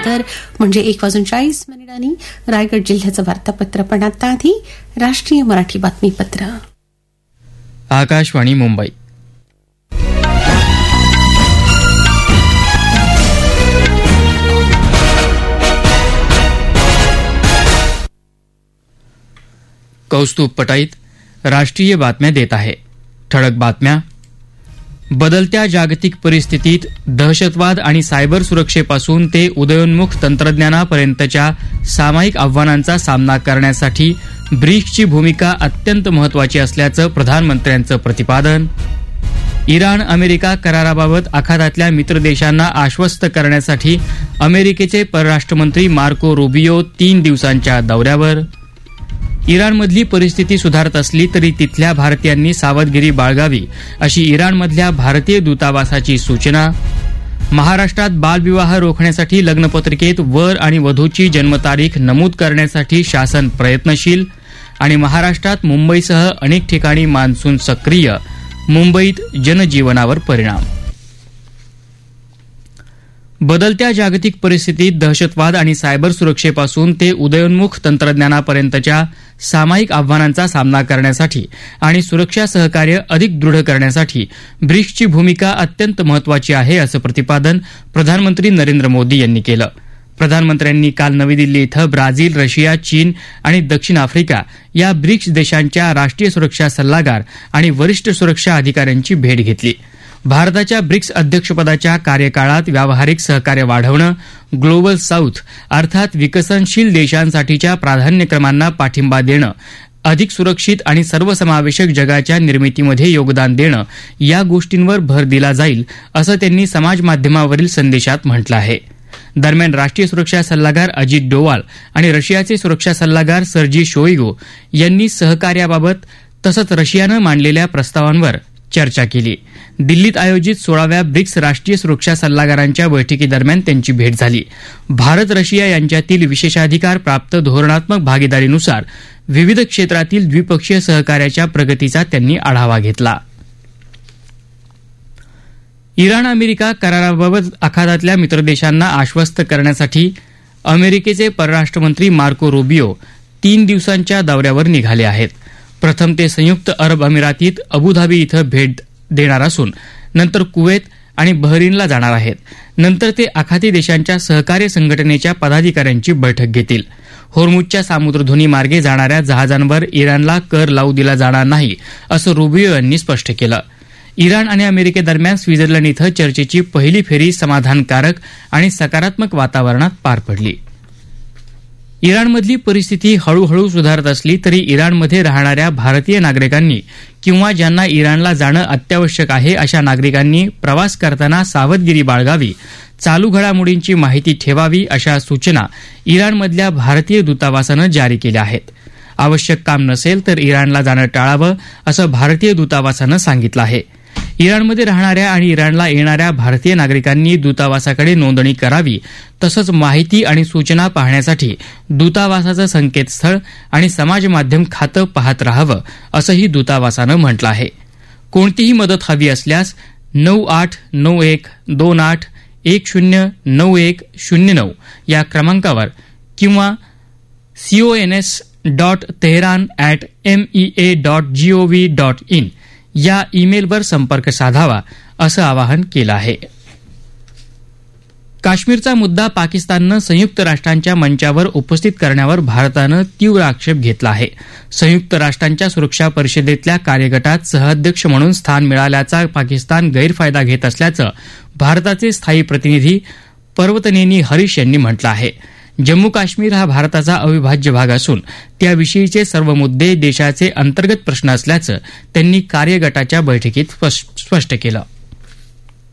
नंतर म्हणजे 1:40 रायगड जिल्ह्याचं वार्तापत्र. पण आता आधी राष्ट्रीय मराठी बातमीपत्र. आकाशवाणी मुंबई. कौस्तुभ पटाईत राष्ट्रीय बातम्या देत आहे. ठळक बातम्या. बदलत्या जागतिक परिस्थितीत दहशतवाद आणि सायबर सुरक्षेपासून ते उदयोन्मुख तंत्रज्ञानापर्यंतच्या सामायिक आव्हानांचा सामना करण्यासाठी ब्रिक्सची भूमिका अत्यंत महत्वाची असल्याचं प्रधानमंत्र्यांचं प्रतिपादन. इराण अमेरिका कराराबाबत आखातातल्या मित्र देशांना आश्वस्त करण्यासाठी अमेरिकेचे परराष्ट्रमंत्री मार्को रुबियो 3 दिवसांच्या दौऱ्यावर. इराणमधली परिस्थिती सुधारत असली तरी तिथल्या भारतीयांनी सावधगिरी बाळगावी अशी इराणमधल्या भारतीय दूतावासाची सूचना. महाराष्ट्रात बालविवाह रोखण्यासाठी लग्नपत्रिकेत वर आणि वधूची जन्मतारीख नमूद करण्यासाठी शासन प्रयत्नशील. आणि महाराष्ट्रात मुंबईसह अनेक ठिकाणी मान्सून सक्रिय, मुंबईत जनजीवनावर परिणाम. बदलत्या जागतिक परिस्थितीत दहशतवाद आणि सायबर सुरक्षेपासून ते उदयोन्मुख तंत्रज्ञानापर्यंतच्या सामायिक आव्हानांचा सामना करण्यासाठी आणि सुरक्षा सहकार्य अधिक दृढ करण्यासाठी ब्रिक्सची भूमिका अत्यंत महत्वाची आहे असं प्रतिपादन प्रधानमंत्री नरेंद्र मोदी यांनी केलं. प्रधानमंत्र्यांनी काल नवी दिल्ली इथं ब्राझील, रशिया, चीन आणि दक्षिण आफ्रिका या ब्रिक्स देशांच्या राष्ट्रीय सुरक्षा सल्लागार आणि वरिष्ठ सुरक्षा अधिकाऱ्यांची भेट घेतली. भारताच्या ब्रिक्स अध्यक्षपदाच्या कार्यकाळात व्यावहारिक सहकार्य वाढवणं, ग्लोबल साऊथ अर्थात विकसनशील देशांसाठीच्या प्राधान्यक्रमांना पाठिंबा देणं, अधिक सुरक्षित आणि सर्वसमावेशक जगाच्या निर्मितीमध्ये योगदान देणं या गोष्टींवर भर दिला जाईल असं त्यांनी समाज माध्यमावरील संदेशात म्हटलं आहे. दरम्यान राष्ट्रीय सुरक्षा सल्लागार अजित डोवाल आणि रशियाचे सुरक्षा सल्लागार सर्जी शोइगू यांनी सहकार्याबाबत तसंच रशियानं मांडलेल्या प्रस्तावांवर चर्चा केली. दिल्लीत आयोजित 16व्या ब्रिक्स राष्ट्रीय सुरक्षा सल्लागारांच्या बैठकीदरम्यान त्यांची भेट झाली. भारत रशिया यांच्यातील विशेषाधिकार प्राप्त धोरणात्मक भागीदारीनुसार विविध क्षेत्रातील द्विपक्षीय सहकार्याच्या प्रगतीचा त्यांनी आढावा घेतला. इराण अमेरिका कराराबाबत आखातातल्या मित्रदेशांना आश्वस्त करण्यासाठी अमेरिकेचे परराष्ट्रमंत्री मार्को रुबियो 3 दिवसांच्या दौऱ्यावर निघाले आहेत. प्रथम ते संयुक्त अरब अमिरातीत अबुधाबी इथं भेट देणार असून नंतर कुवेत आणि बहरीनला जाणार आहेत. नंतर ते आखाती देशांच्या सहकार्य संघटनेच्या पदाधिकाऱ्यांची बैठक घेतील. होर्मुझच्या सामुद्रधुनी मार्गे जाणाऱ्या जहाजांवर इराणला कर लावू दिला जाणार नाही असं रुबियो यांनी स्पष्ट केलं. इराण आणि अमेरिकेदरम्यान स्वित्झर्लंड इथं चर्चेची पहिली फेरी समाधानकारक आणि सकारात्मक वातावरणात पार पडली. इराणमधली परिस्थिती हळूहळू सुधारत असली तरी इराणमध्ये राहणाऱ्या भारतीय नागरिकांनी किंवा ज्यांना इराणला जाणं अत्यावश्यक आहे अशा नागरिकांनी प्रवास करताना सावधगिरी बाळगावी, चालू घडामोडींची माहिती ठेवावी अशा सूचना इराणमधल्या भारतीय दूतावासानं जारी केल्या आहेत. आवश्यक काम नसेल तर इराणला जाणं टाळावं असं भारतीय दूतावासानं सांगितलं आहे. इराणमध्ये राहणाऱ्या आणि इराणला येणाऱ्या भारतीय नागरिकांनी दूतावासाकडे नोंदणी करावी. तसंच माहिती आणि सूचना पाहण्यासाठी दूतावासाचं संकेतस्थळ आणि समाज माध्यम खातं पाहत राहावं असंही दूतावासानं म्हटलं आहे. कोणतीही मदत हवी असल्यास 9828109109 या क्रमांकावर किंवा cons.tehran@mea.gov.in या ईमेलवर संपर्क साधावा असं आवाहन केलं आहे. काश्मीरचा मुद्दा पाकिस्ताननं संयुक्त राष्ट्रांच्या मंचावर उपस्थित करण्यावर भारतानं तीव्र आक्षेप घेतला आहे. संयुक्त राष्ट्रांच्या सुरक्षा परिषदेतल्या कार्यगटात सहअध्यक्ष म्हणून स्थान मिळाल्याचा पाकिस्तान गैरफायदा घेत असल्याचं भारताचे स्थायी प्रतिनिधी पर्वतनेनी हरीश यांनी म्हटलं आहे. जम्मू काश्मीर हा भारताचा अविभाज्य भाग असून त्याविषयीचे सर्व मुद्दे देशाचे अंतर्गत प्रश्न असल्याचं त्यांनी कार्यगटाच्या बैठकीत स्पष्ट केलं.